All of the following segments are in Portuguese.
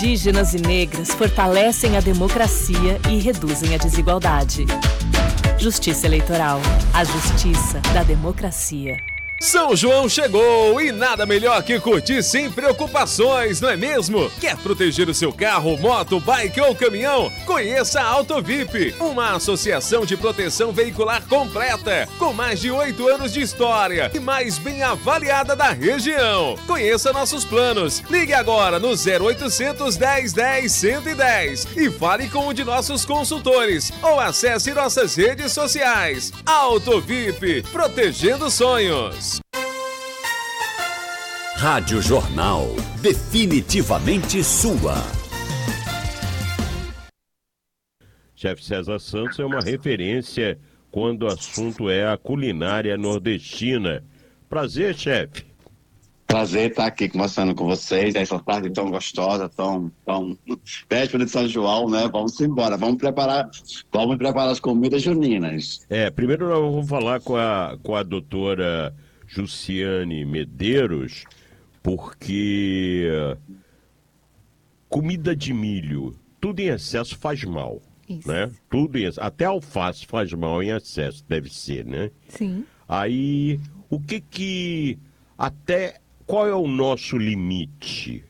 indígenas e negras fortalecem a democracia e reduzem a desigualdade. Justiça Eleitoral. A justiça da democracia. São João chegou e nada melhor que curtir sem preocupações, não é mesmo? Quer proteger o seu carro, moto, bike ou caminhão? Conheça a AutoVip, uma associação de proteção veicular completa, com mais de 8 anos de história e mais bem avaliada da região. Conheça nossos planos. Ligue agora no 0800 1010 110 e fale com um de nossos consultores ou acesse nossas redes sociais. AutoVip, protegendo sonhos. Rádio Jornal, definitivamente sua. Chefe César Santos é uma referência quando o assunto é a culinária nordestina. Prazer, chefe. Prazer estar aqui conversando com vocês, essa tarde tão gostosa, tão véspera de São João, né? Vamos embora, vamos preparar as comidas juninas. Primeiro nós vamos falar com a doutora Jussiane Medeiros, porque comida de milho, tudo em excesso faz mal, né? Até alface faz mal em excesso, deve ser, né? Sim. Aí, qual é o nosso limite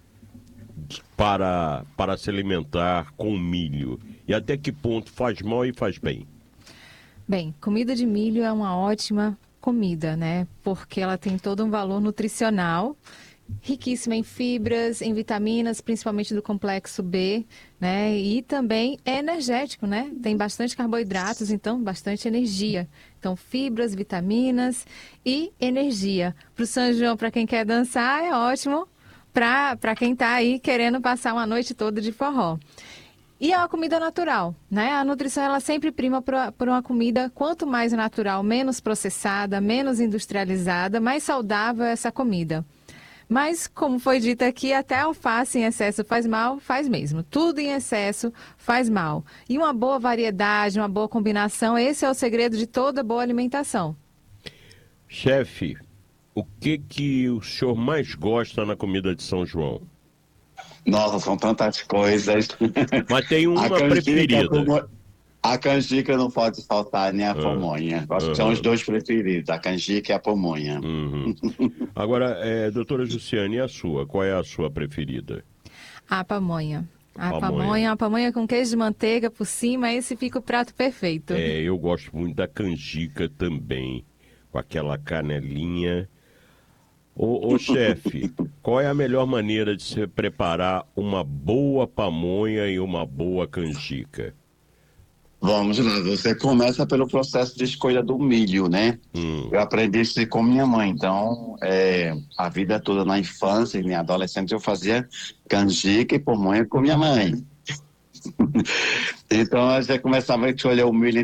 para se alimentar com milho? E até que ponto faz mal e faz bem? Bem, comida de milho é uma ótima comida, né? Porque ela tem todo um valor nutricional, riquíssima em fibras, em vitaminas, principalmente do complexo B, né? E também é energético, né? Tem bastante carboidratos, então bastante energia. Então, fibras, vitaminas e energia. Para o São João, para quem quer dançar, é ótimo. Para quem está aí querendo passar uma noite toda de forró. E é uma comida natural, né? A nutrição, ela sempre prima por uma comida, quanto mais natural, menos processada, menos industrializada, mais saudável é essa comida. Mas, como foi dito aqui, até alface em excesso faz mal, faz mesmo. Tudo em excesso faz mal. E uma boa variedade, uma boa combinação, esse é o segredo de toda boa alimentação. Chefe, o que o senhor mais gosta na comida de São João? Nossa, são tantas coisas. Mas tem uma preferida. A canjica não pode faltar, nem a pamonha. Acho que são os dois preferidos, a canjica e a pamonha. Agora, doutora Jussiane, e a sua? Qual é a sua preferida? A pamonha. A pamonha com queijo de manteiga por cima, esse fica o prato perfeito. Eu gosto muito da canjica também, com aquela canelinha. Ô chefe, qual é a melhor maneira de se preparar uma boa pamonha e uma boa canjica? Vamos lá, você começa pelo processo de escolha do milho, né? Eu aprendi isso com minha mãe, então a vida toda na infância e minha adolescência eu fazia canjica e pamonha com minha mãe. Então a gente começava a escolher o milho